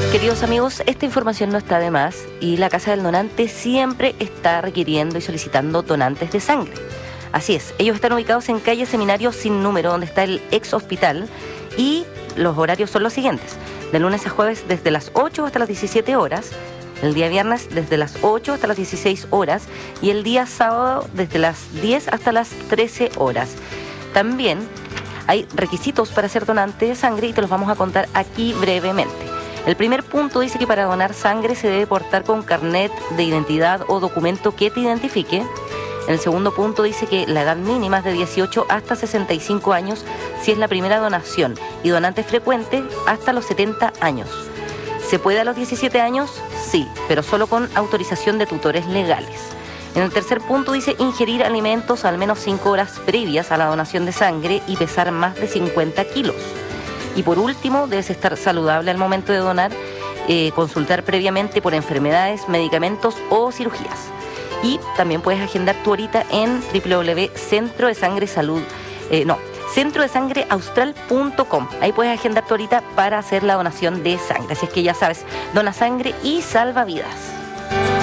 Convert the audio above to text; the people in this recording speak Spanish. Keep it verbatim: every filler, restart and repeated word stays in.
Queridos amigos, esta información no está de más y la Casa del Donante siempre está requiriendo y solicitando donantes de sangre. Así es, ellos están ubicados en calle Seminario Sin Número, donde está el ex hospital, y los horarios son los siguientes: de lunes a jueves desde las ocho hasta las diecisiete horas, el día viernes desde las ocho hasta las dieciséis horas y el día sábado desde las diez hasta las trece horas. También hay requisitos para ser donante de sangre y te los vamos a contar aquí brevemente. El primer punto dice que para donar sangre se debe portar con carnet de identidad o documento que te identifique. En el segundo punto dice que la edad mínima es de dieciocho hasta sesenta y cinco años si es la primera donación y donante frecuente hasta los setenta años. ¿Se puede a los diecisiete años? Sí, pero solo con autorización de tutores legales. En el tercer punto dice ingerir alimentos al menos cinco horas previas a la donación de sangre y pesar más de cincuenta kilos. Y por último, debes estar saludable al momento de donar, eh, consultar previamente por enfermedades, medicamentos o cirugías. Y también puedes agendar tu horita en w w w punto centro de sangre salud, eh, no, centro de sangre austral punto com. Ahí puedes agendar tu horita para hacer la donación de sangre. Así es que ya sabes, dona sangre y salva vidas.